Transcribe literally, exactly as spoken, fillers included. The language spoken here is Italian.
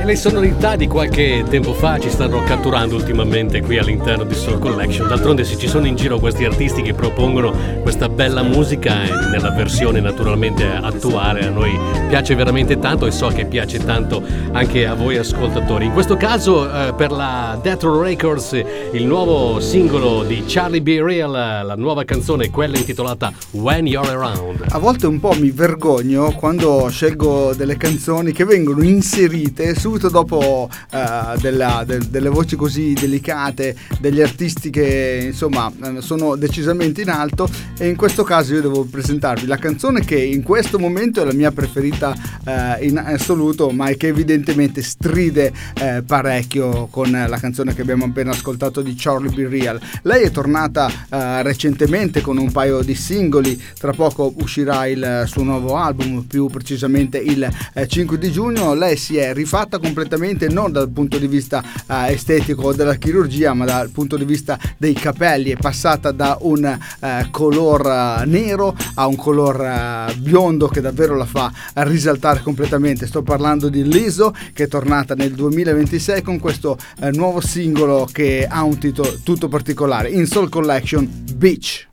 le sonorità di qualche tempo fa ci stanno catturando ultimamente qui all'interno di Soul Collection. D'altronde se ci sono in giro questi artisti che propongono questa bella musica eh, nella versione naturalmente attuale, a noi piace veramente tanto e so che piace tanto anche a voi ascoltatori. In questo caso eh, per la Death Row Records il nuovo singolo di Charlie Be Real, la nuova canzone, quella intitolata When You're Around. A volte un po' mi vergogno quando scelgo delle canzoni che vengono inserite subito dopo uh, della, de, delle voci così delicate, degli artisti che insomma sono decisamente in alto, e in questo caso io devo presentarvi la canzone che in questo momento è la mia preferita uh, in assoluto, ma che evidentemente stride uh, parecchio con la canzone che abbiamo appena ascoltato di Charlie Be Real. Lei è tornata uh, recentemente con un paio di singoli, tra poco uscirà il suo nuovo album, più precisamente il uh, cinque di giugno. Lei si è rifatta completamente, non dal punto di vista uh, estetico della chirurgia, ma dal punto di vista dei capelli. È passata da un uh, color uh, nero a un color uh, biondo che davvero la fa risaltare completamente. Sto parlando di Lizzo, che è tornata nel duemilaventisei con questo uh, nuovo singolo che ha un titolo tutto particolare, in Soul Collection, Beach.